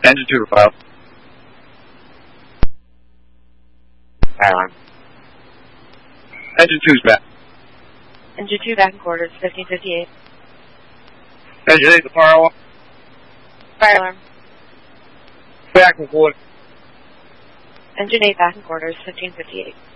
Engine 2 to file. Fire alarm. Engine 2's back. Engine 2 back in quarters, 1558. Engine 8 to fire alarm. Fire alarm. Back in quarters. Engine 8 back in quarters, 1558.